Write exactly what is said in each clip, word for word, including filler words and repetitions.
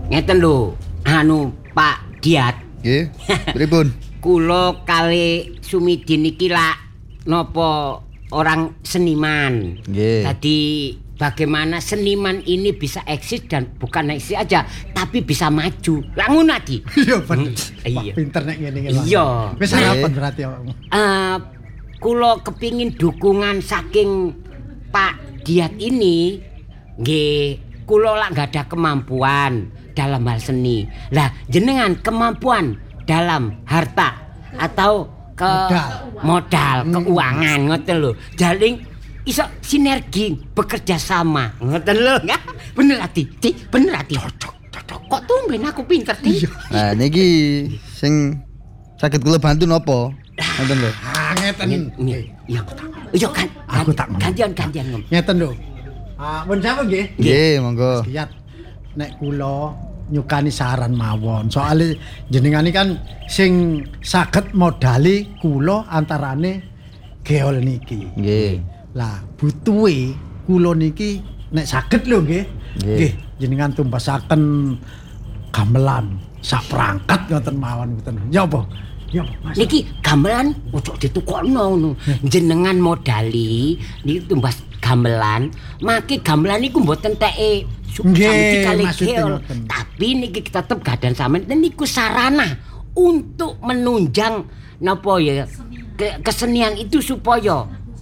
ngeten lho, anu Pak Diat. Nggih. Pripun? Kula kali Sumidi niki lak napa orang seniman. Nggih. Jadi bagaimana seniman ini bisa eksis dan bukan eksis aja, tapi bisa maju. Lah ngono Adi. Iya bener. Iya. Pinter nek ngene iki. Iya. Wis harapan berarti awakmu. Eh kula kepingin dukungan saking Pak Diat ini nggih kula lak nggak ada kemampuan dalam hal seni. Lah jenengan kemampuan dalam harta atau ke modal, modal hmm. keuangan ngoten lho. Jaling iso sinergi bekerja sama ngoten lho. Bener Ati, Di, bener Ati. Cocok, cocok. Kok tumben aku pinter Di. Nah niki sing saged kula bantu napa? Ngoten lho. Ah ngeten. Iya aku tak. Iya kan. Aku tak gantian-gantian ngom. Ngeten lho. Ah pun sapa nggih? Nggih, monggo. Lihat nek kula nyukani saran mawon. Soale jenengan iki kan sing saged modali kula antarane geol niki. Nggih. Lah butuhe kula niki nek saged lho nggih. Nggih, jenengan tumbasaken gamelan sak perangkat ngoten mawon ngoten. Ya apa? Ya Mas. Niki gamelan ojo ditukokno ngono. Jenengan modali niki tumbas gamelan, maki gamelan niku mboten teke nggih kali maksudnya geol. ngoten. Tapi niki tetep gadan sampean niku sarana untuk menunjang napa ya ke, kesenian itu supaya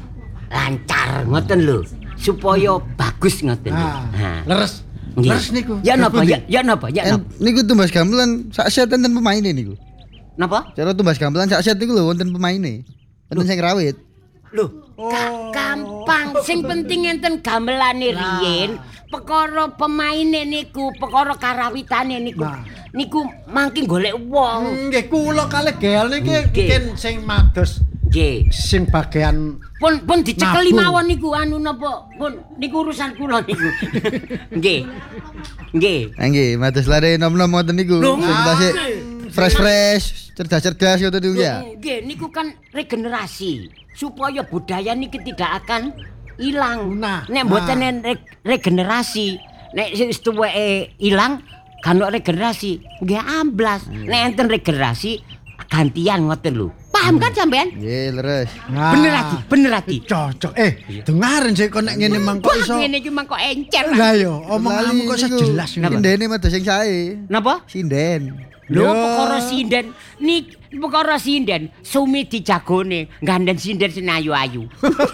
lancar ngoten lho. Supaya bagus ngoten. Ah, leres. Nggih. Leres niku. Ya napa ya ya napa ya napa. Niku tumbas gamelan sak set enten pemaine niku. Napa? Cara tumbas gamelan sak set niku lho wonten pemaine. Wonten sing rawit. Loh, gak gampang. Sing penting enten gamelane riyen, perkara pemaine niku, perkara karawitane niku. Nah. Niku mangke golek wong. Nggih kula kalih geol niki Nggih. mungkin sing mados Nggih. sing bagian Pun pun dicekeli Nabung. mawon niku anu napa? Pun niku urusan kula niku. Nggih. Nggih. Nah nggih, mados lare nom-nom ngoten niku. Lho, Sing tasik fresh-fresh, cerdas-cerdas ngoten niku ya. Nggih, niku kan regenerasi supaya budaya niki tidak akan hilang. Nah, Nek mboten nah. re regenerasi, nek wis tuweke ilang kan regenerasi, nggih amblas. Nek enten regenerasi gantian ngoten lho. Paham kan sampean? Nggih, leres. Nah, Bener Ati, bener Ati. cocok. Eh, dengaren sik kok nek ngene mangko Wah, iso. ngene iki mangko encel. Lah yo, omonganmu kok iso jelas ngono. Sindene mados sing sae. Napa? Sinden. Lho, Yo. perkara sinden, nik perkara sinden, Sumidi jagone gandeng sinden sing ayu-ayu.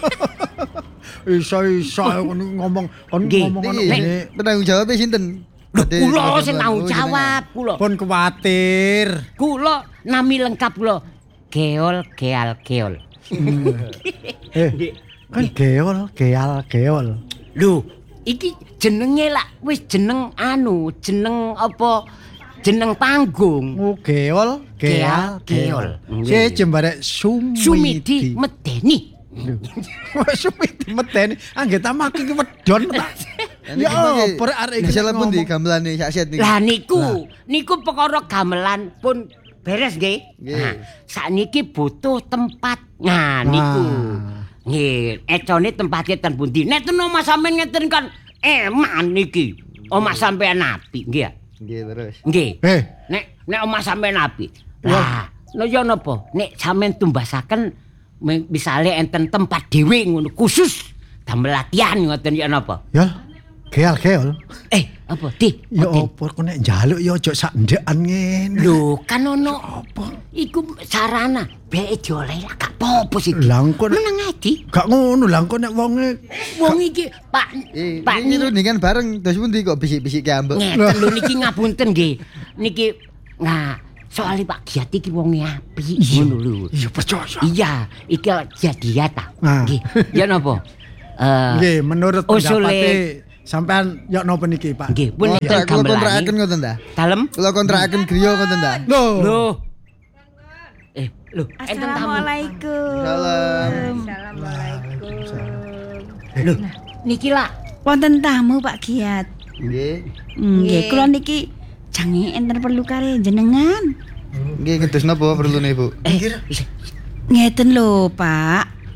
Iso-iso ngomong kon Nggih. ngomong ngono Niki ngene. penanggung jawabnya sinten? Lho, Badhe kula gamelan. sing tanggung Oh, jawab, kula. Pun kuwatir. Kula nami lengkap kula. Geol geal geol. Eh, kan geol, geal, geol. Lho, iki jenenge lah wis jeneng anu, jeneng apa? Jeneng panggung. Oh, geol, geal, Geol, geol. geol. Si jembare Sumidi. Sumidi medeni. Sumidi medeni. Angge ta maki ki wedon ta. Ya opo rek arek iki Bisa pun di ngomong. gamelane sak set niki. Lah niku, niku perkara gamelan pun beres nggih. Nggih. Nah, sakniki butuh tempat. Nah, niku. Nggih, econe tempatnya ten pundi? Nek ten omah sampean ngeten kan eman niki. Omah sampean apik nggih ya? Nggih, terus. Nggih. Eh, Nek nek omah sampean apik. Lah, no yo napa? Nek sampean tumbasaken me- misale enten tempat dhewe ngono khusus damel latihan ngoten ya napa? ya geal, geol. Eh, apa? Di. Ya Di. opo kok nek njaluk ya aja sak ndekan ngene. Lho, kan ono Apa? iku sarana beke diolehi lah gak apa-apa sih. Lah engko nek- meneng ae, Di. Gak ngono lah engko nek wonge Wong iki Pak Eh, Pak ini tuh kan bareng terus pundi kok bisik-bisik ke ambek. ngeten lho niki ngapunten nggih. Niki nah, soalnya Pak Giat iki wonge apik ngono lho. iya percaya. Iya, iki jadi ta. Nah. Nggih. Ya napa? Eh, Nggih, menurut usule- pendapate sampean ya napa niki, Pak? nggih, pun Kontrak enten kula kontrakaken gamelane. ngoten ta? Dalem? Kula kontrakaken griya ngoten ta? Loh. Lho. Eh, lho, enten tamu. Assalamualaikum. Salam. Assalamualaikum. Lho, niki lah. Wonten tamu Pak Giat. Nggih. Nggih, kula niki jange enten perlu kare jenengan. Nggih ngetus napa perlune, Bu? Eh, Ngeten lho, Pak.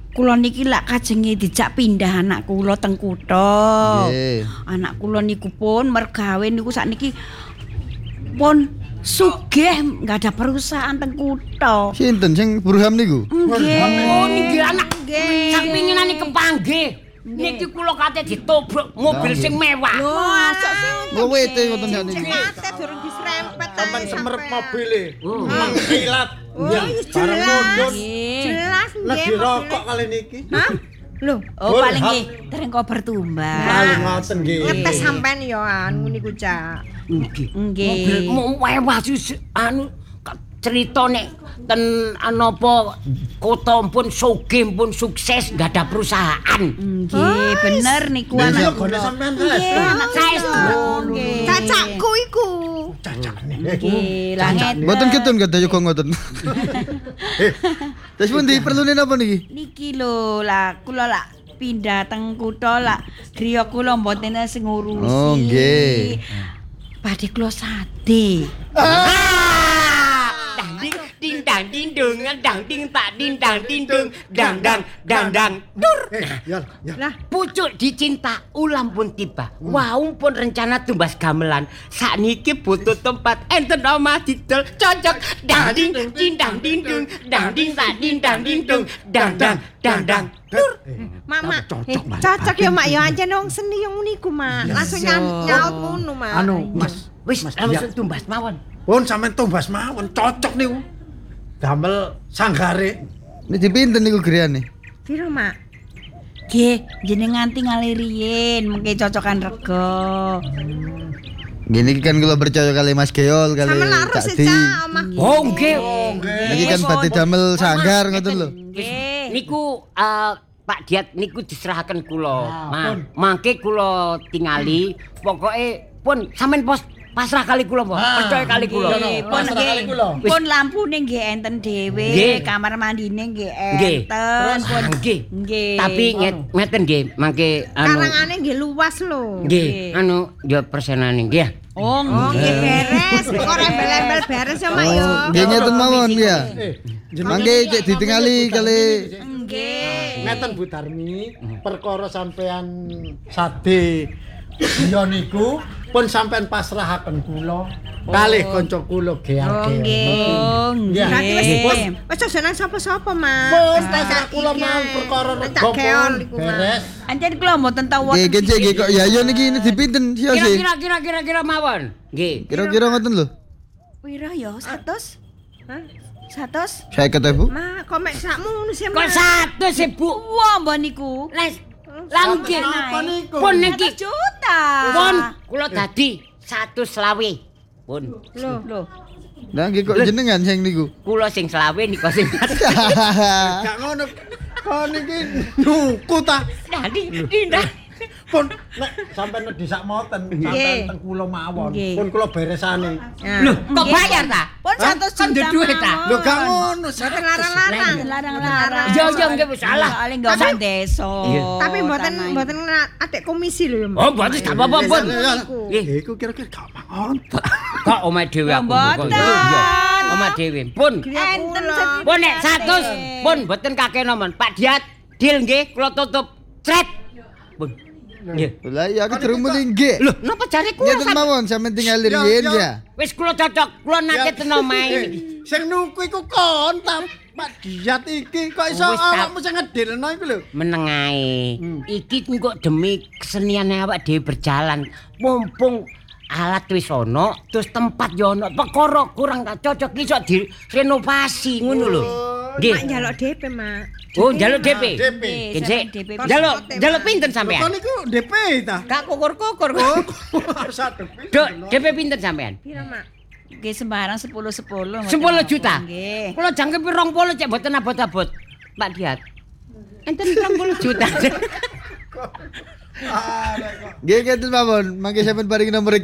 kula niki lak kajenge dijak pindah anak kula teng kutha. Nggih. Anak kula niku pun mergawe niku sakniki pun sugih nggak ada perusahaan teng kutha. Sinten sing Burham niku? Nggih. Oh niki anak Nggih. sak pinginane kepanggih. Niki kula kate ditobruk mobil sing mewah. Lho, asok sing Kok wete ngoten jan niki. Kate durung diserempet Sampeyan semerep mobile. Oh. Mang kilat. Oh, Ya, iya, bareng jelas. mudhun. Jelas Lagi nggih. rokok kali niki. Hah? Lho, Oh, Burham. paling nggih dereng kok bertumbas. Paling ngoten nggih. ngetes sampean ya anu niku Cak. Nggih. Nggih. Mobil mau mewah sus anu ka- cerita nek ten anapa kota pun sugih pun sukses nggak ada perusahaan. Nggih, bener niku Nggih, anak siap. Gone kula. sampean Nggih, resto. anak Saya saya. Nggih. Cacakku iku. Cacane. Nggih, lah ngeten. Mboten ketun kada yo kok ngoten. Terus pundi perlune napa niki? Niki lho, lah kula lak pindah teng kutha lak griya kula mboten sing ngurusi. Oh, nggih. Badhe kula sade. Ah! Dang ding ding dang ding dung dang ding tak ding dang ding dung dang dang dang dang dur. Ya, ya. Lah, Pucuk dicinta ulam pun tiba. Wau pun rencana tumbas gamelan. Sakniki butuh tempat enten omah didol cocok. Dang ding ding dang ding dung dang ding tak ding dang ding dung dang dang dang dang dur. Mak, Mak. Cocok, Eh, Mak. Cocok ya Mak ya aja dong seni yang niku Mak. Langsung nyan- nyaut ngono Mak. Anu, Mas. Wis Mas langsung Diat. tumbas mawon. Pun sampean tumbas mawon cocok niku. Damel sanggare. Ini dipinten niku griyane. Piro Mak? Nggih, jenengan tinggal riyin mengke cocokan rego. Gini kan kula percaya kali Mas Geol kali Sama larus Cak sih Di. Cak omah. Oh nggih. Niki kan badhe damel sanggar ngoten lho. Nggih. Niku eh, Pak Diat niku diserahaken kula. Ah, Nah, pun. mangke kula tingali pokoke pun sampean pos pasrah kali kula, Mbok. Ah, Percaya kali kula. iya, Nggih, pun Pasrah nggih. kali kula. Pun lampune nggih enten dhewe, Nggih. kamar mandine nggih Nggih. enten. Pun Nggih. nggih. Tapi nget- ngeten nggih, mangke anu Karangane nggih luas lho. nggih, anu yo persenane nggih. Oh, Oh, nggih nggih. beres. Kok rembel-rembel beres ya Mak ya. Oh, nggih ngeten mawon ya. Eh, Mangke cek ditingali kali Nggih. ngeten Bu Darmi, perkara sampean sade iya niku pun sampean pasrahaken kula kalih kanca kula Oh, gear-gear. nggih. Nggih. Berarti wis Nggih. wis wis aja nang sapa-sapa Mak. Pun Tak pasrah kula iki. mau perkara Tak rego keol pun iku Mak. beres. Anjen kula mboten tau nggih wonten. kecek nggih kok ya yo niki ini dipinten yo sih. Kira-kira kira-kira kira mawon. Nggih. Kira-kira ngoten lho. Pira ya? Satus? Hah? Satus? Saya kata Bu. Mak, kok mek sakmu ngono sih Kok Mak. satu sih, Bu? Wah, mbak niku. Les langgir. Apa niku? Pun niki. Satu juta. Pun kula dadi satu selawe. Pun. Loh, Loh. Lah nggih kok jenengan sing niku. Kula sing selawe niku sing Gak ngono. Kok niki nuku ta? dadi indah. Pun nek sampean disak moten sampean teng kula mawon. Nggih. Pun kula beresane. Nah. Lho, kok bayar ta? Pun satu Kan juta. duit ta? Lho gak ngono. Mboten larang-larang. Larang-larang. Iya, iya, nggih, wis salah. Soale enggak usah desa. Iya. Tapi mboten Tanah. mboten adek komisi lho ya Mak. Oh, berarti gak apa-apa, Pun. Nggih. Iku kira-kira gak mangon. Kok omah dhewe Ya, aku. mboten. Iya. Omah dhewe. Pun. Enten Pun nek satu pun mboten kakek nomon. Pak Diat, deal nggih, kula tutup. Cret. Pun. Nggih. Lah iya aku durung muni nggih. Lho, napa jare kula Ngeten mawon sampean tinggal riyen ya. wis kula cocok, kula nate ten omahe Eh, niki. Sing nuku iku kontam. Pak Diat iki kok iso Oh, wis tak- awakmu sing ngedilno iku lho. Meneng ae. Iki engko demi keseniane awak dhewe berjalan. Mumpung alat wis ana, terus tempat yo ana, perkara kurang tak cocok iso direnovasi ngono lho. Mak Nggih. njaluk D P Mak. Oh, njaluk D P. D P. Gensik. D P. Njaluk njaluk pinten sampean? Kok niku D P ta? Gak kukur-kukur. Oh, satu. Duk, D P pinten sampean? Piro Mak? Nggih sembarang sepuluh sepuluh. sepuluh juta. Nggih. Kula jangkep rong puluh cek mboten abot-abot. Pak Diat. Enten rong puluh juta. Ah, nek kok Nggih ngeten mawon. Mangke sampean paringi nomor